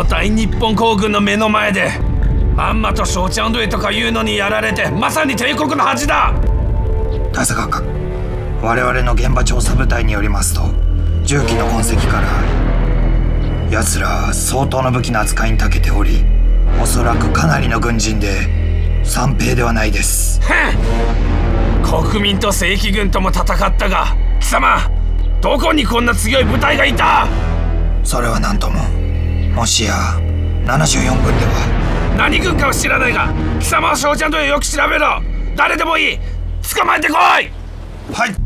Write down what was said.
の大日本皇軍の目の前でアンマとショーチャンドエとかいうのにやられて、まさに帝国の恥だ。 大佐閣下、我々の現場調査部隊によりますと、銃器の痕跡から奴ら相当の武器の扱いに長けており、おそらくかなりの軍人で三兵ではないです。 国民と正規軍とも戦ったが、貴様どこにこんな強い部隊がいた？ それは何とも。もしや74軍では。 何軍かは知らないが、貴様はショーチャンドエをよく調べろ。誰でもいい、捕まえてこい。 はい。